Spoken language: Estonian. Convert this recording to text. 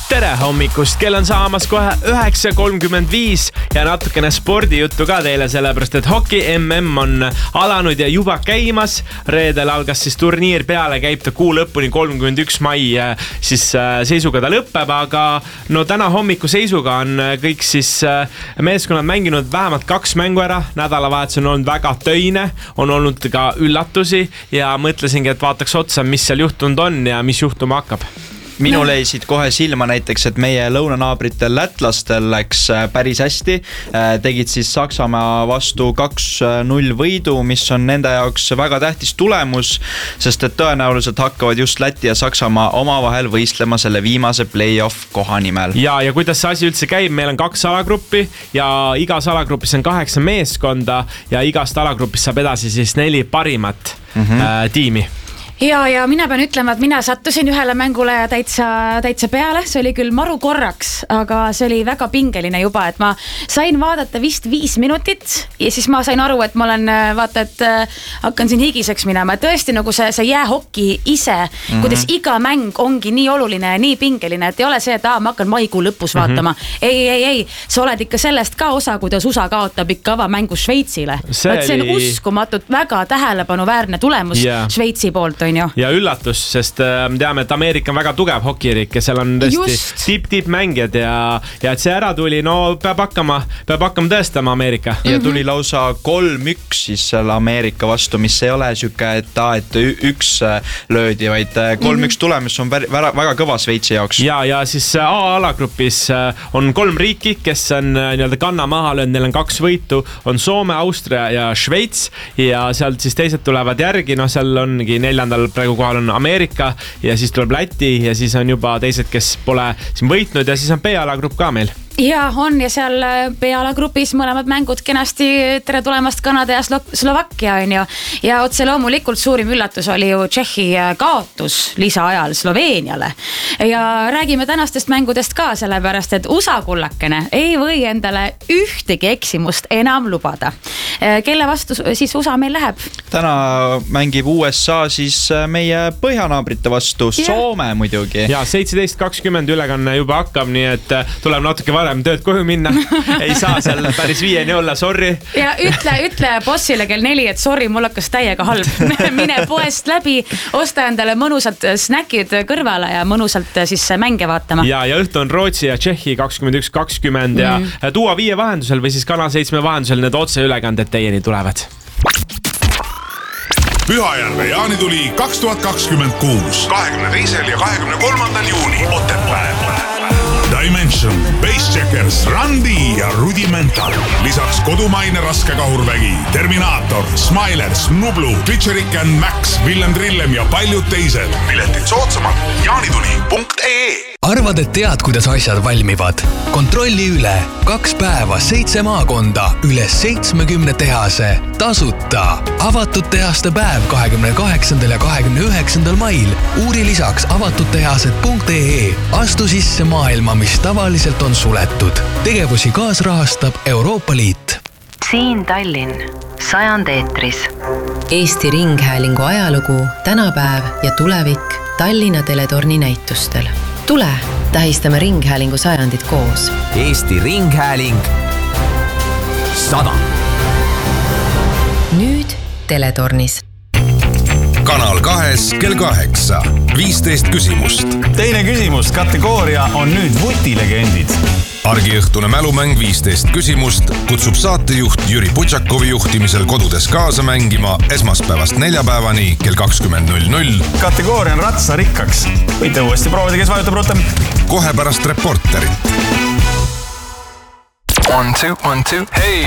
Tere hommikust, kell on saamas kohe 9.35 ja natukene spordijuttu ka teile, sellepärast et hoki MM on alanud ja juba käimas. Reedel algas siis turniir peale, käib ta kuu lõpuni 31. mai siis seisuga ta lõpeb, aga no täna hommiku seisuga on kõik siis meeskonnad mänginud vähemalt 2 mängu ära. Nädalavahetus on olnud väga töine, on olnud ka üllatusi ja mõtlesingi, et vaataks otsa, mis seal juhtunud on ja mis juhtuma hakkab. Minul jäisid kohe silma näiteks, et meie lõunanaabritel lätlastel läks päris hästi. Tegid siis Saksamaa vastu 2-0 võidu, mis on nende jaoks väga tähtis tulemus, sest et tõenäoliselt hakkavad just Läti ja Saksamaa omavahel võistlema selle viimase play-off koha nimel. Ja kuidas see asi üldse käib? Meil on 2 alagruppi ja igas alagrupis on 8 meeskonda ja igast alagrupis saab edasi siis 4 parimat tiimi. Ja mina pean ütlema, et mina sattusin ühele mängule täitsa peale. See oli küll maru korraks, aga see oli väga pingeline juba, et ma sain vaadata vist 5 minutit ja siis ma sain aru, et ma olen, vaata, et hakkan siin higiseks minema. Tõesti nagu see jäähokki ise, kuidas iga mäng ongi nii oluline ja nii pingeline, et ei ole see, et ma hakkan maikuu lõpus vaatama. Ei, sa oled ikka sellest ka osa, kuidas USA kaotab ikka avamängu Šveitsile. See on uskumatult väga tähelepanuväärne tulemus Šveitsi poolt. Ja üllatus, sest teame, et Ameerika on väga tugev hokirik ja seal on tõesti tipp mängijad ja et see ära tuli, no peab hakkama tõestama Ameerika. Ja tuli lausa 3-1 siis seal Ameerika vastu, mis ei ole süke, et 1 löödi, vaid 3-1 tulemus on väga kõva Šveitsi jaoks. Ja siis A-alagrupis on 3 riiki, kes on nii-öelda kanna maha löönud, neil on 2 võitu, on Soome, Austria ja Šveits ja sealt siis teised tulevad järgi, no seal ongi 4. praegu kohal on Ameerika ja siis tuleb Läti ja siis on juba teised, kes pole siin võitnud ja siis on B-alagrupp ka meil. Ja on ja seal B-alagrupis mõlemad mängud kenasti, tere tulemast Kanada ja Slovakkia on ju. Ja otse loomulikult suurim üllatus oli ju Tšehhi kaotus lisaajal Sloveeniale. Ja räägime tänastest mängudest ka, sellepärast et USA kullakene ei või endale ühtegi eksimust enam lubada. Kelle vastu siis USA meil läheb? Täna mängib USA siis meie põhjanaabrite vastu, Soome muidugi. Ja 17.20 ülekanne juba hakkab, nii et tuleb natuke varem tööd koju minna. Ei saa seal päris 5 olla, sorry. Ja ütle bossile kell 4, et sorry, mul hakkas täiega halb. Mine poest läbi, osta endale mõnusad snäkid kõrvale ja mõnusalt siis mänge vaatama. Ja õhtu on Rootsi ja Tšehhi 21.20 ja Tuua 5 vahendusel või siis Kanal 7 vahendusel need otse ülekanded teieni tulevad. Pühajärve jaanituli 2026. 22. ja 23. juuni Otepääl. Dimension, Basecheckers, Randi ja Rudimental. Lisaks kodumaine raskekahurvägi, Terminaator, Smilers, Nublu, Glitcheriken, Max, Willem Trillem ja paljud teised. Piletid soodsamalt jaanituli.ee. Arvad, et tead, kuidas asjad valmivad? Kontrolli üle 2 päeva 7 maakonda, üle 70 tehase, tasuta. Avatud tehaste päev 28. ja 29. mail. Uuri lisaks avatuttehased.ee. Astu sisse maailma, mis tavaliselt on suletud. Tegevusi kaasrahastab Euroopa Liit. Siin Tallinn, 100 eetris. Eesti Ringhäälingu ajalugu, tänapäev ja tulevik Tallinna teletorni näitustel. Tule, tähistame Ringhäälingu 100 koos. Eesti Ringhääling 100. Nüüd teletornis. Kanal 2 kell 8. 15 küsimust. Teine küsimus, kategooria on nüüd vutilegendid. Argiõhtune mälumäng 15 küsimust kutsub saatejuht Jüri Putšakovi juhtimisel kodudes kaasa mängima esmaspäevast neljapäevani kell 20.00. Kategooria on ratsarikkaks. Võite uuesti proovida, kes vajutab rutem. Kohe pärast reporterit. 1, 2, 1, 2. Hei,